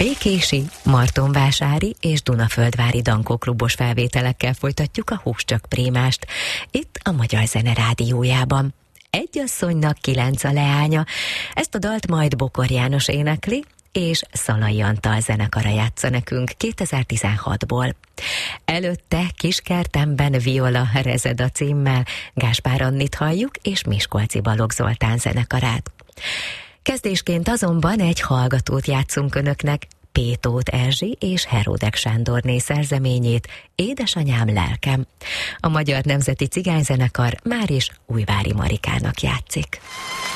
Békési, Martonvásári és Dunaföldvári Dankóklubos felvételekkel folytatjuk a Húscsak Prémást, itt a Magyar Zene Rádiójában. Egy asszonynak 9 a leánya, ezt a dalt majd Bokor János énekli, és Szalai Antal zenekara játsza nekünk 2016-ból. Előtte Kiskertemben Viola Rezeda címmel Gáspár Annit halljuk, és Miskolci Balogh Zoltán zenekarát. Kezdésként azonban egy hallgatót játszunk önöknek, P. Tóth Erzsi és Heródek Sándorné szerzeményét, Édesanyám lelkem. A Magyar Nemzeti Cigányzenekar máris Újvári Marikának játszik.